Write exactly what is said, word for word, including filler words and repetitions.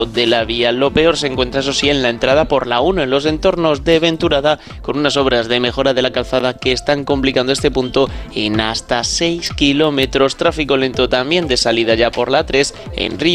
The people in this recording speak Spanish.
de la vía. Lo peor se encuentra, eso sí, en la entrada por la uno, en los entornos de Venturada, con unas obras de mejora de la calzada que están complicando este punto en hasta seis kilómetros. Tráfico lento también de salida ya por la tres en Río.